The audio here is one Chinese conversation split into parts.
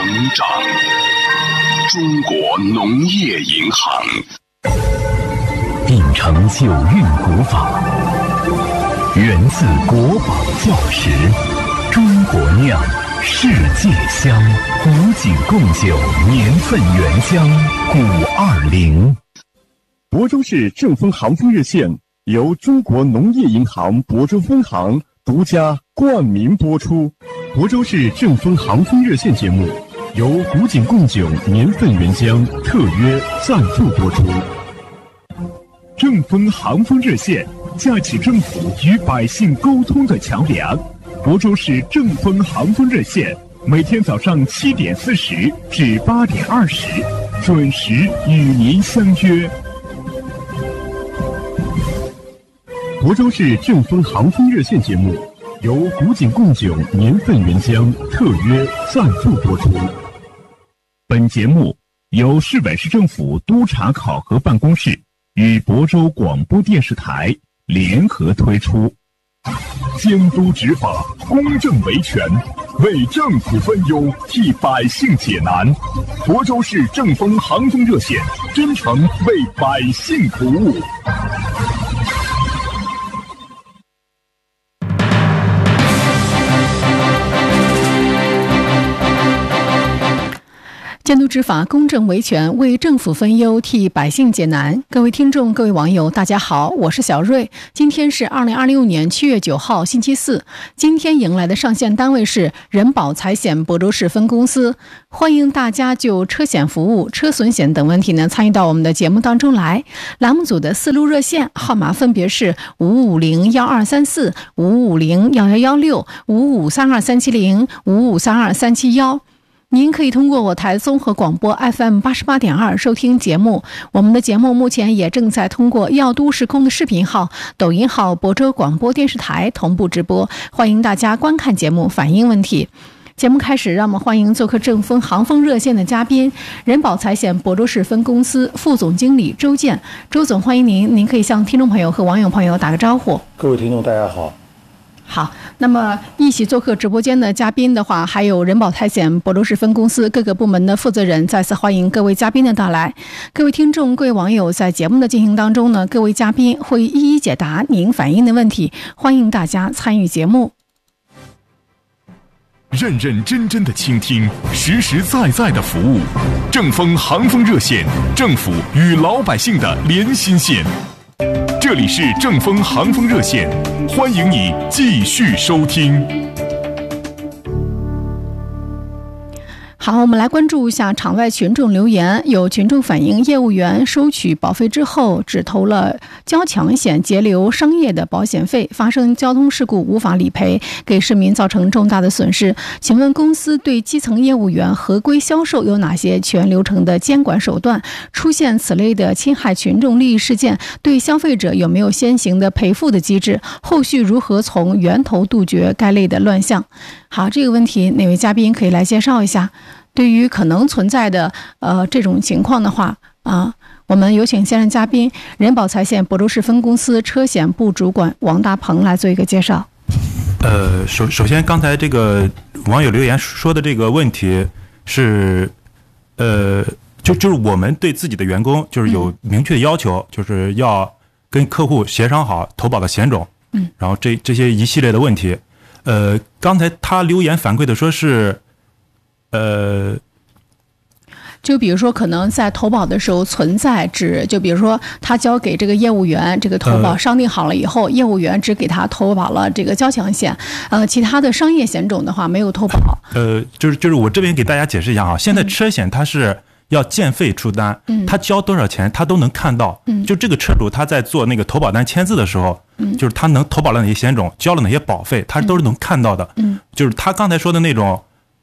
长，中国农业银行秉承九韵古法，源自国宝教识，中国酿，世界香，古井贡酒，年份原香520。 亳州市正丰航风热线由中国农业银行亳州分行独家冠名播出。亳州市正丰航风热线节目由古井贡酒年份原香特约赞助播出。正丰航风热线架起政府与百姓沟通的桥梁。亳州市正丰航风热线每天早上7点40至8点20准时与您相约。亳州市正丰航风热线节目由古井贡酒年份原香特约赞助播出。本节目由市委市政府督查考核办公室与亳州广播电视台联合推出。监督执法，公正维权，为政府分忧，替百姓解难。亳州市正丰航风热线真诚为百姓服务。 监督执法，公正维权，为政府分忧，替百姓解难。各位听众，各位网友，大家好，我是小瑞。今天是2026年7月9号，星期四。今天迎来的上线单位是人保财险亳州市分公司。欢迎大家就车险服务、车损险等问题呢参与到我们的节目当中来。栏目组的4路热线号码分别是5501-2234、5501-1116、5532-370、5532-371。您可以通过我台综合广播 FM 88.2收听节目。我们的节目目前也正在通过药都时空的视频号、抖音号亳州广播电视台同步直播，欢迎大家观看节目，反映问题。节目开始，让我们欢迎做客正丰航风热线的嘉宾，人保财险亳州市分公司副总经理周建。周总，欢迎您，您可以向听众朋友和网友朋友打个招呼。 各位听众，大家好。 好，那么一起做客直播间的嘉宾的话，还有人保财险亳州市分公司各个部门的负责人，再次欢迎各位嘉宾的到来。各位听众、各位网友，在节目的进行当中呢，各位嘉宾会一一解答您反映的问题，欢迎大家参与节目。 认认真真的倾听，实实在在的服务。正丰航风热线，政府与老百姓的连心线。这里是正丰航风热线，欢迎你继续收听。 好，我们来关注一下场外群众留言。有群众反映，业务员收取保费之后，只投了交强险，截留商业的保险费，发生交通事故无法理赔，给市民造成重大的损失。请问公司对基层业务员合规销售有哪些全流程的监管手段？出现此类的侵害群众利益事件，对消费者有没有先行的赔付的机制？后续如何从源头杜绝该类的乱象？好，这个问题哪位嘉宾可以来介绍一下？对于可能存在的这种情况的话我们有请现任嘉宾人保财险亳州市分公司车险部主管王大鹏来做一个介绍。 首先刚才这个网友留言说的这个问题是就是我们对自己的员工就是有明确的要求，就是要跟客户协商好投保的险种，然后这些一系列的问题。刚才他留言反馈的说是就比如说可能在投保的时候存在就比如说他交给这个业务员这个投保商定好了以后，业务员只给他投保了这个交强险，其他的商业险种的话没有投保。 就是我这边给大家解释一下现在车险它是要见费出单，他交多少钱他都能看到，就这个车主他在做那个投保单签字的时候，就是他能投保了哪些险种，交了哪些保费，他都是能看到的。就是他刚才说的那种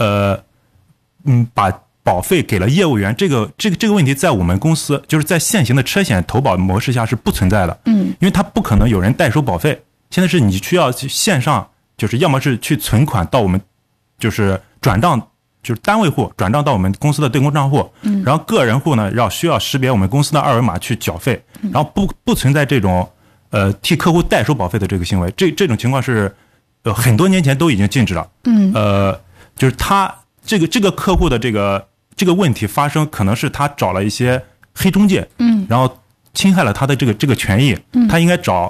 把保费给了业务员，这个问题在我们公司就是在现行的车险投保模式下是不存在的。因为他不可能有人代收保费，现在是你需要线上，就是要么是去存款到我们就是转账，就是单位户转账到我们公司的对公账户，然后个人户呢需要识别我们公司的二维码去缴费，然后不存在这种替客户代收保费的这个行为。这种情况是很多年前都已经禁止了。就是他这个客户的这个问题发生，可能是他找了一些黑中介，然后侵害了他的这个权益，他应该找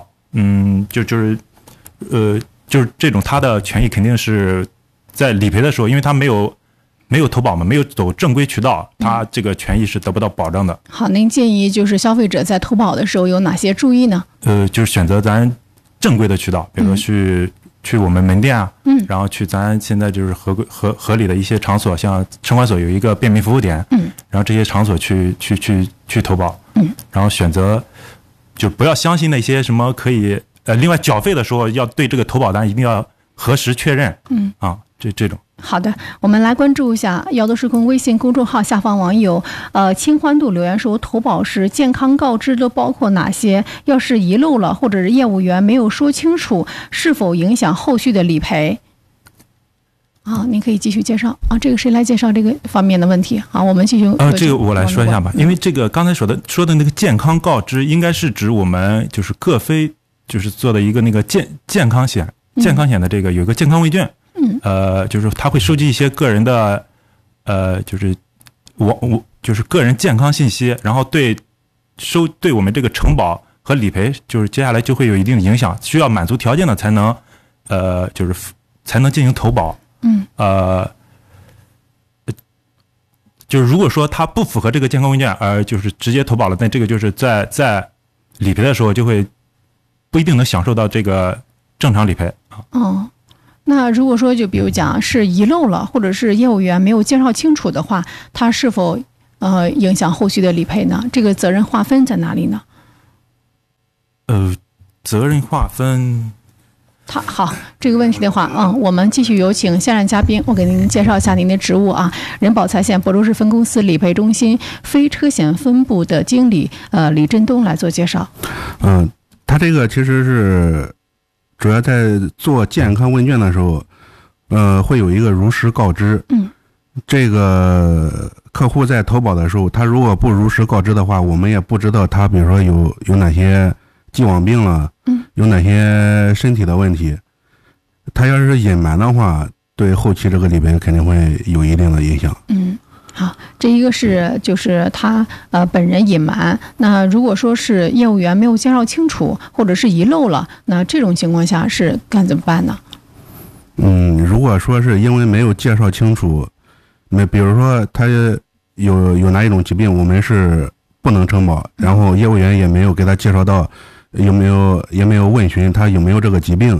就是这种他的权益肯定是在理赔的时候，因为他没有投保嘛，没有走正规渠道，他这个权益是得不到保障的。 好，您建议就是消费者在投保的时候有哪些注意呢？ 就是选择咱正规的渠道，比如说去我们门店啊，然后去咱现在就是合理的一些场所，像城管所有一个便民服务点，然后这些场所去投保，然后选择就不要相信那些什么可以另外缴费的时候要对这个投保单一定要核实确认，这种。 好的，我们来关注一下摇头时空微信公众号下方网友清欢度留言说，投保时健康告知都包括哪些？要是遗漏了，或者是业务员没有说清楚，是否影响后续的理赔？您可以继续介绍这个谁来介绍这个方面的问题？我们继续。 这个我来说一下吧，因为这个刚才说的那个健康告知，应该是指我们就是各非就是做的一个那个健康险的这个有一个健康问卷。就是他会收集一些个人的，就是个人健康信息，然后对我们这个承保和理赔，就是接下来就会有一定的影响，需要满足条件的才能，才能进行投保。就是如果说他不符合这个健康问卷，就是直接投保了，那这个就是在理赔的时候就会不一定能享受到这个正常理赔啊。 那如果说就比如讲是遗漏了，或者是业务员没有介绍清楚的话，它是否影响后续的理赔呢？这个责任划分在哪里呢？ 责任划分。 好，这个问题的话，我们继续有请下任嘉宾，我给您介绍一下您的职务啊。人保财险亳州市分公司理赔中心非车险分部的经理李振东来做介绍。 他这个其实是。主要在做健康问卷的时候，会有一个如实告知。这个客户在投保的时候，他如果不如实告知的话，我们也不知道他比如说有哪些既往病了，有哪些身体的问题。他要是隐瞒的话，对后期这个理赔肯定会有一定的影响。 好，这一个是就是他本人隐瞒，那如果说是业务员没有介绍清楚，或者是遗漏了，那这种情况下是该怎么办呢？ 如果说是因为没有介绍清楚，比如说他有哪一种疾病，我们是不能承保，然后业务员也没有给他介绍到也没有问询他有没有这个疾病。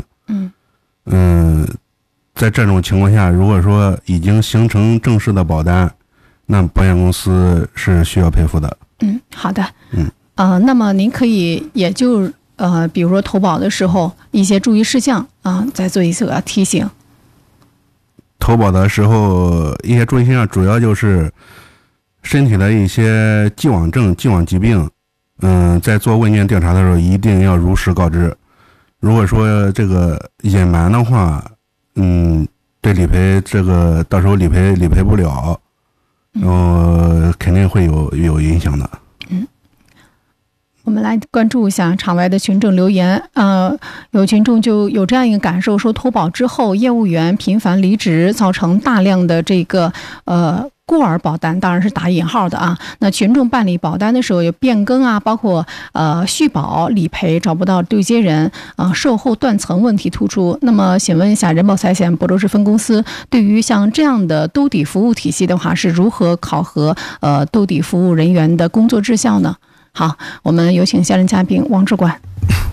在这种情况下，如果说已经形成正式的保单，那保险公司是需要赔付的。 好的。那么您可以也就比如说投保的时候一些注意事项再做一次提醒。 投保的时候一些注意事项主要就是身体的一些既往症、既往疾病，在做问卷调查的时候一定要如实告知。如果说这个隐瞒的话，对理赔这个到时候理赔不了。肯定会有影响的。 我们来关注一下场外的群众留言。有群众就有这样一个感受，说投保之后业务员频繁离职，造成大量的这个孤儿保单，当然是打引号的啊。那群众办理保单的时候有变更包括续保理赔找不到对接人售后断层问题突出。那么请问一下，人保财险亳州市分公司对于像这样的兜底服务体系的话，是如何考核兜底服务人员的工作质效呢？好，我们有请下任嘉宾王主管。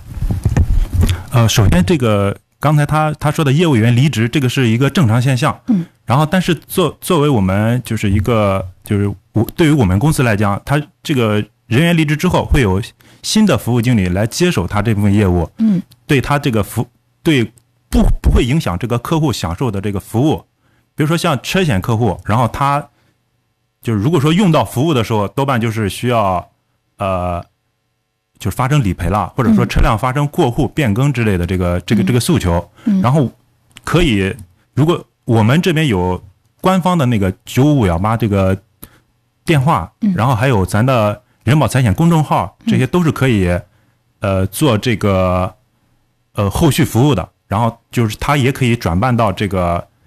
首先这个刚才他说的业务员离职，这个是一个正常现象。然后但是作为我们就是一个就是对于我们公司来讲，他这个人员离职之后会有新的服务经理来接手他这部分业务。对他这个对不会影响这个客户享受的这个服务。比如说像车险客户，然后他就是如果说用到服务的时候，多半就是需要就是发生理赔了，或者说车辆发生过户变更之类的这个诉求。然后可以，如果我们这边有官方的那个95518这个电话，然后还有咱的人保财险公众号，这些都是可以做这个后续服务的。然后就是它也可以转办到这个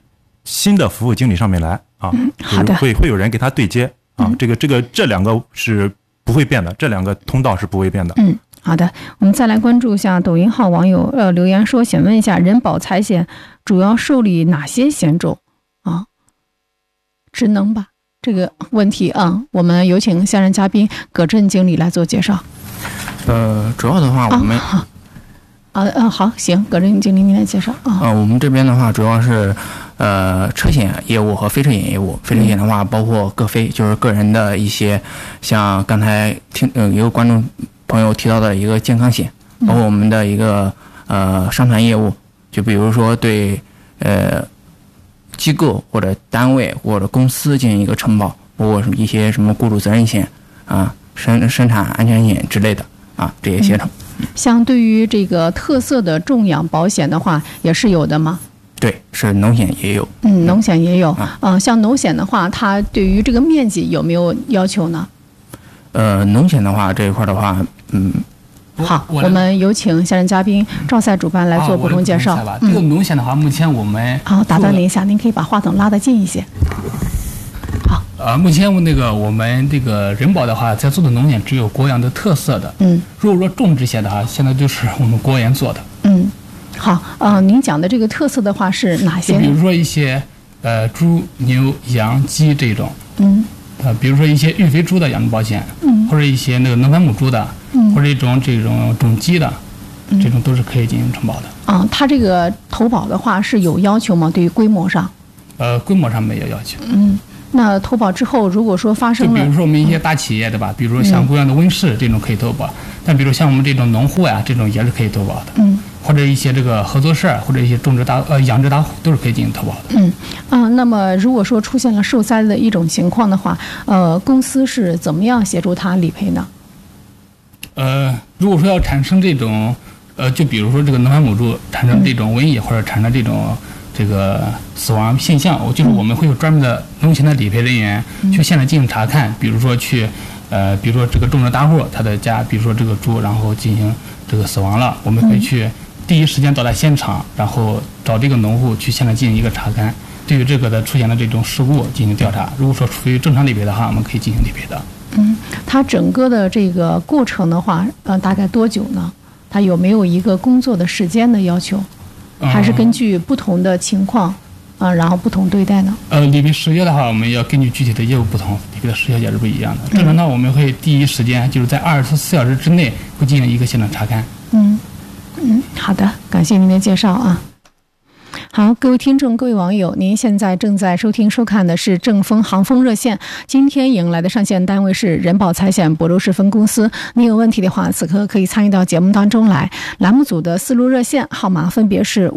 新的服务经理上面来啊， 好的， 会有人给他对接啊，这两个是不会变的，这两个通道是不会变的。 好的，我们再来关注一下抖音号网友留言说，请问一下，人保财险主要受理哪些险种啊？职能吧这个问题啊，我们有请下任嘉宾葛振经理来做介绍。 主要的话我们好，行，葛振经理您来介绍啊。 我们这边的话主要是车险业务和非车险业务。非车险的话包括个非，就是个人的一些，像刚才一个观众朋友提到的一个健康险，包括我们的一个商团业务，就比如说对机构或者单位或者公司进行一个承保，包括一些什么雇主责任险啊、生产安全险之类的啊，这些协同。 像对于这个特色的重养保险的话，也是有的吗？ 对，是农险也有。 农险也有。像农险的话，它对于这个面积有没有要求呢？ 农险的话这一块的话， 好，我们有请下任嘉宾赵赛主办来做补充介绍。 这个农险的话，目前我们打断您一下，您可以把话筒拉得近一些。好。 目前我们这个人保的话，在做的农险只有国养的特色的。如果说种植险的话，现在就是我们国研做的。 好，您讲的这个特色的话是哪些？ 就比如说一些猪、牛、羊、鸡这种。比如说一些育肥猪的养殖保险，或者一些能繁母猪的，或者这种种鸡的，这种都是可以进行承保的。 它这个投保的话是有要求吗？对于规模上？ 规模上没有要求。 那投保之后，如果说发生了， 就比如说我们一些大企业对吧？比如说像国养的温室这种可以投保，但比如像我们这种农户呀，这种也是可以投保的。或者一些这个合作社或者一些养殖大户都是可以进行投保的。 那么如果说出现了受灾的一种情况的话，公司是怎么样协助他理赔呢？ 如果说要产生这种就比如说这个能繁母猪产生这种瘟疫或者产生这个死亡现象，就是我们会有专门的农险的理赔人员去现场进行查看，比如说比如说这个种植大户他的家，比如说这个猪然后进行这个死亡了，我们会去第一时间到达现场，然后找这个农户去现场进行一个查看，对于这个的出现的这种事故进行调查。如果说属于正常理赔的话，我们可以进行理赔的。 它整个的这个过程的话，大概多久呢？它有没有一个工作的时间的要求？还是根据不同的情况然后不同对待呢？ 理赔时效的话，我们要根据具体的业务不同，理赔的时效也是不一样的。正常呢，我们会第一时间就是在24小时之内会进行一个现场查看。 好的，感谢您的介绍啊。好，各位听众，各位网友，您现在正在收听收看的是正风航风热线，今天迎来的上线单位是人保财险亳州市分公司。您有问题的话，此刻可以参与到节目当中来。栏目组的4路热线号码分别是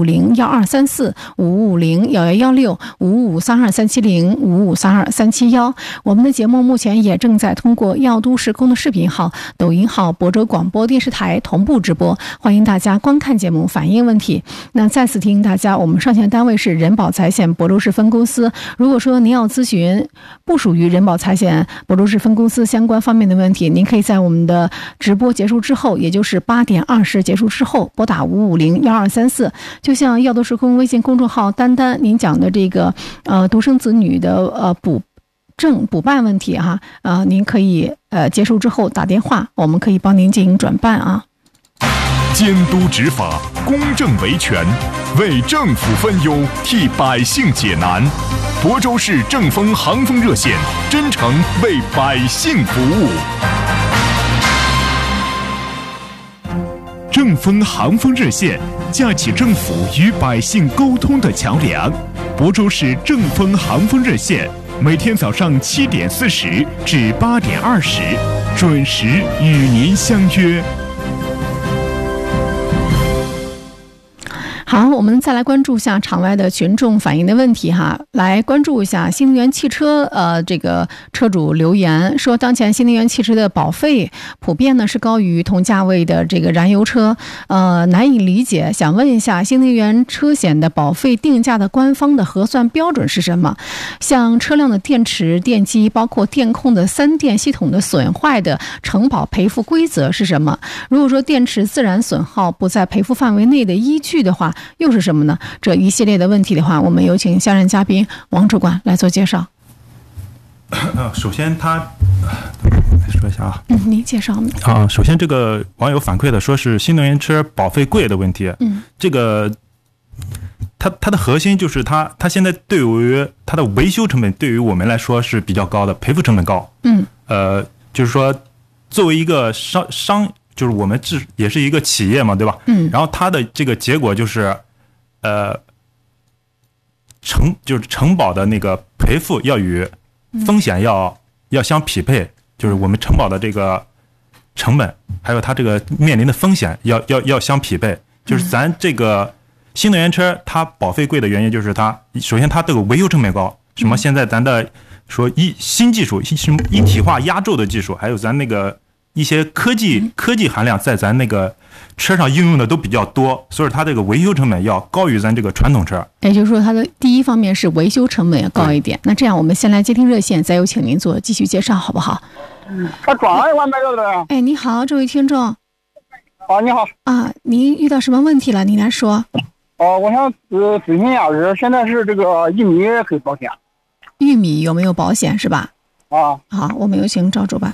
55501234、55501116、55323705、55323771。我们的节目目前也正在通过药都时空的视频号、抖音号、亳州广播电视台同步直播，欢迎大家观看节目反映问题。那再次提醒大家，我们上线单位是人保财险亳州市分公司。如果说您要咨询不属于人保财险亳州市分公司相关方面的问题，您可以在我们的直播结束之后，也就是8点20结束之后拨打55501234。就像药都时空微信公众号丹丹您讲的这个独生子女的补办问题哈，您可以结束之后打电话，我们可以帮您进行转办啊。 监督执法，公正维权，为政府分忧，替百姓解难。亳州市正风航风热线，真诚为百姓服务。正风航风热线架起政府与百姓沟通的桥梁。亳州市正风航风热线每天早上7点40至8点20，准时与您相约。 好，我们再来关注一下场外的群众反映的问题哈。来关注一下新能源汽车这个车主留言说，当前新能源汽车的保费普遍呢是高于同价位的这个燃油车，难以理解，想问一下新能源车险的保费定价的官方的核算标准是什么？像车辆的电池、电机，包括电控的3电系统的损坏的承保赔付规则是什么？如果说电池自然损耗不在赔付范围内的依据的话， 又是什么呢？这一系列的问题的话，我们有请下任嘉宾王主管来做介绍。 首先说一下啊， 您介绍啊，首先这个网友反馈的说是新能源车保费贵的问题，这个它的核心就是它现在对于它的维修成本对于我们来说是比较高的，赔付成本高，就是说作为一个商就是我们也是一个企业嘛，对吧？然后它的这个结果就是承保的那个赔付要与风险要相匹配，就是我们承保的这个成本还有它这个面临的风险要相匹配。就是咱这个新能源车它保费贵的原因就是它首先它这个维修成本高，什么现在咱的说新技术一体化压铸的技术，还有咱那个一些科技含量在咱那个车上应用的都比较多，所以它这个维修成本要高于咱这个传统车。 也就是说，它的第一方面是维修成本要高一点。那这样，我们先来接听热线，再有请您做继续介绍，好不好？ 他转了完没有的？ 哎，你好，这位听众。 啊，你好。 啊，您遇到什么问题了？您来说。 我想咨询一下，现在是这个玉米可以保险？ 玉米有没有保险是吧？ 啊。 好，我们有请赵主办。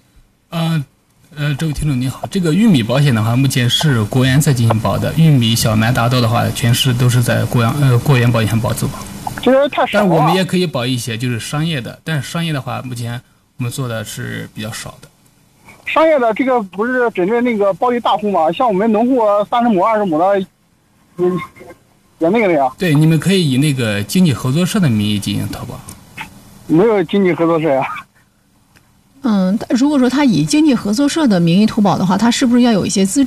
这位听众你好，这个玉米保险的话，目前是国元在进行保的，玉米、小麦、大豆的话，全市都是在国元保险保质保。 这个太少了。 但我们也可以保一些就是商业的，但是商业的话，目前我们做的是比较少的。 商业的这个不是针对那个保的大户吗？像我们农户30亩、20亩的，也那个的呀。 对，你们可以以那个经济合作社的名义进行投保。 没有经济合作社呀。 如果说他以经济合作社的名义投保的话，他是不是要有一些资质？